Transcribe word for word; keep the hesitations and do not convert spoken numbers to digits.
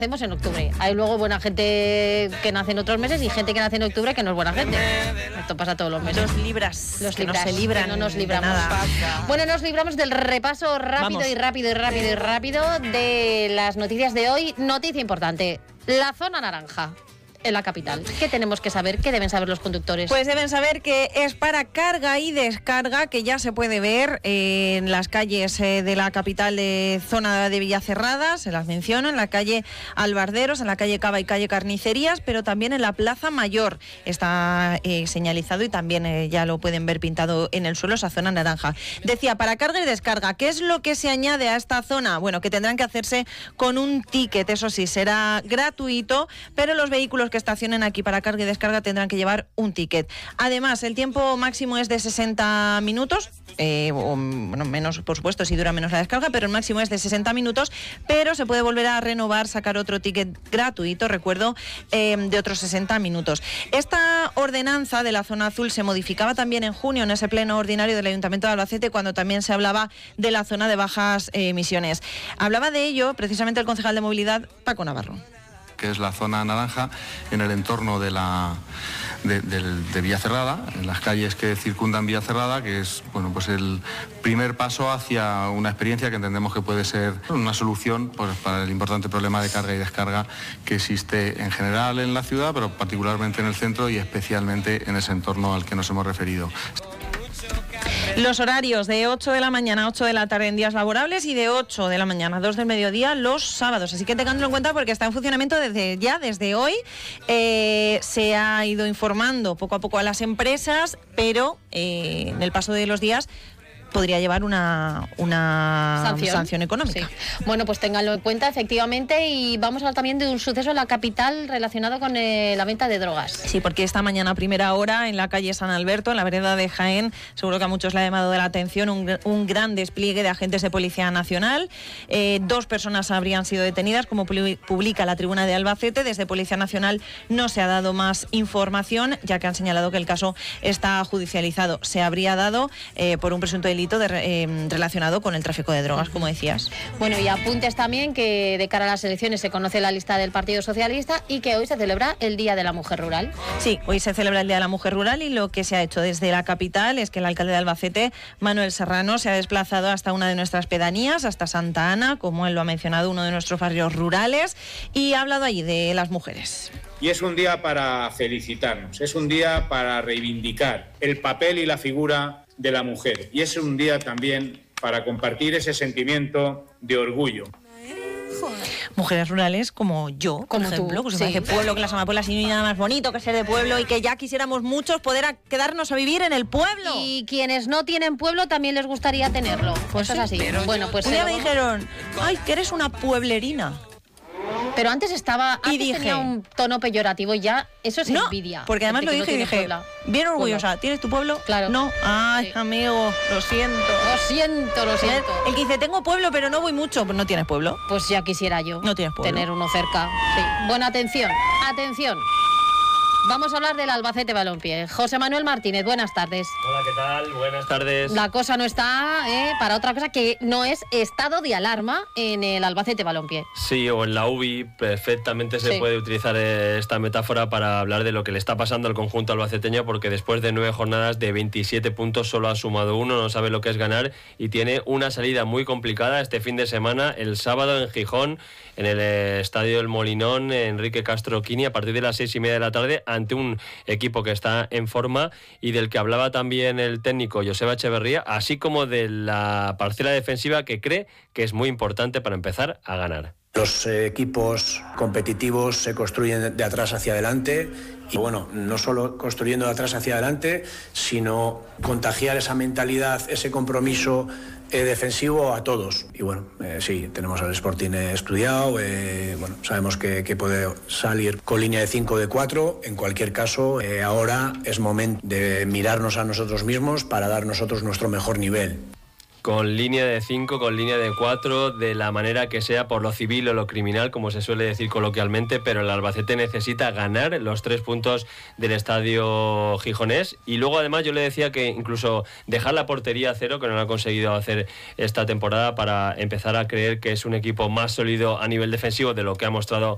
Hacemos en octubre. Hay luego buena gente que nace en otros meses y gente que nace en octubre que no es buena gente. Esto pasa todos los meses. Los libras. Los que libras. No se libran. No nos libramos. Nada. Bueno, nos libramos del repaso rápido Vamos. y rápido y rápido y rápido de las noticias de hoy. Noticia importante. La zona naranja en la capital. ¿Qué tenemos que saber? ¿Qué deben saber los conductores? Pues deben saber que es para carga y descarga, que ya se puede ver eh, en las calles eh, de la capital de zona de Villacerrada, se las menciono, en la calle Albarderos, en la calle Cava y calle Carnicerías, pero también en la Plaza Mayor está eh, señalizado y también eh, ya lo pueden ver pintado en el suelo, esa zona naranja. Decía, para carga y descarga, ¿qué es lo que se añade a esta zona? Bueno, que tendrán que hacerse con un ticket, eso sí, será gratuito, pero los vehículos que estacionen aquí para carga y descarga tendrán que llevar un ticket. Además, el tiempo máximo es de sesenta minutos, eh, o, bueno, menos, por supuesto, si dura menos la descarga, pero el máximo es de sesenta minutos, pero se puede volver a renovar, sacar otro ticket gratuito, recuerdo, eh, de otros sesenta minutos. Esta ordenanza de la zona azul se modificaba también en junio en ese pleno ordinario del Ayuntamiento de Albacete, cuando también se hablaba de la zona de bajas eh, emisiones. Hablaba de ello precisamente el concejal de movilidad, Paco Navarro, que es la zona naranja en el entorno de la de, de, de Villacerrada, en las calles que circundan Villacerrada, que es bueno pues el primer paso hacia una experiencia que entendemos que puede ser una solución pues, para el importante problema de carga y descarga que existe en general en la ciudad, pero particularmente en el centro y especialmente en ese entorno al que nos hemos referido. Los horarios de ocho de la mañana a ocho de la tarde en días laborables y de ocho de la mañana a dos del mediodía los sábados. Así que tenganlo en cuenta porque está en funcionamiento desde ya, desde hoy. Eh, se ha ido informando poco a poco a las empresas, pero eh, en el paso de los días podría llevar una, una ¿Sanción? sanción económica. Sí. Bueno, pues ténganlo en cuenta, efectivamente, y vamos a hablar también de un suceso en la capital relacionado con eh, la venta de drogas. Sí, porque esta mañana a primera hora en la calle San Alberto, en la vereda de Jaén, seguro que a muchos le ha llamado de la atención un, un gran despliegue de agentes de Policía Nacional. Eh, dos personas habrían sido detenidas, como publica la Tribuna de Albacete. Desde Policía Nacional no se ha dado más información, ya que han señalado que el caso está judicializado. Se habría dado eh, por un presunto delito De, eh, relacionado con el tráfico de drogas, como decías. Bueno, y apuntes también que de cara a las elecciones se conoce la lista del Partido Socialista y que hoy se celebra el Día de la Mujer Rural. Sí, hoy se celebra el Día de la Mujer Rural y lo que se ha hecho desde la capital es que el alcalde de Albacete, Manuel Serrano, se ha desplazado hasta una de nuestras pedanías, hasta Santa Ana, como él lo ha mencionado, uno de nuestros barrios rurales, y ha hablado allí de las mujeres. Y es un día para felicitarnos, es un día para reivindicar el papel y la figura de la mujer. Y es un día también para compartir ese sentimiento de orgullo. Mujeres rurales como yo, como por ejemplo, tú, que somos sí. de pueblo, que las amapolas y no hay nada más bonito que ser de pueblo y que ya quisiéramos muchos poder a quedarnos a vivir en el pueblo. Y quienes no tienen pueblo también les gustaría tenerlo. Pues eso es así. Bueno, pues un día eh, me dijeron, ay, que eres una pueblerina. Pero antes estaba, antes y dije, tenía un tono peyorativo y ya eso es no, envidia. porque además lo que dije no y dije, pueblo. bien orgullosa, Pueblo. ¿tienes tu pueblo? Claro. No, ay, Sí. amigo, lo siento. Lo siento, lo siento. El que dice, tengo pueblo, pero no voy mucho, pues no tienes pueblo. Pues ya quisiera yo No tienes pueblo. tener uno cerca. Sí. Bueno, atención, atención. Vamos a hablar del Albacete Balompié. José Manuel Martínez, buenas tardes. Hola, ¿qué tal? Buenas tardes. La cosa no está eh, para otra cosa que no es estado de alarma en el Albacete Balompié. Sí, o en la U B I perfectamente se Sí. puede utilizar esta metáfora para hablar de lo que le está pasando al conjunto albaceteño, porque después de nueve jornadas de veintisiete puntos solo ha sumado uno, no sabe lo que es ganar y tiene una salida muy complicada este fin de semana, el sábado en Gijón, en el Estadio del Molinón, Enrique Castro Quini, a partir de las seis y media de la tarde, ante un equipo que está en forma y del que hablaba también el técnico Joseba Echeverría, así como de la parcela defensiva que cree que es muy importante para empezar a ganar. Los eh, equipos competitivos se construyen de atrás hacia adelante y bueno, no solo construyendo de atrás hacia adelante, sino contagiar esa mentalidad, ese compromiso eh, defensivo a todos. Y bueno, eh, sí, tenemos al Sporting estudiado, eh, bueno, sabemos que, que puede salir con línea de cinco o de cuatro. En cualquier caso, eh, ahora es momento de mirarnos a nosotros mismos para dar nosotros nuestro mejor nivel. Con línea de cinco, con línea de cuatro, de la manera que sea, por lo civil o lo criminal, como se suele decir coloquialmente, pero el Albacete necesita ganar los tres puntos del estadio gijonés. Y luego además yo le decía que incluso dejar la portería a cero, que no lo ha conseguido hacer esta temporada, para empezar a creer que es un equipo más sólido a nivel defensivo de lo que ha mostrado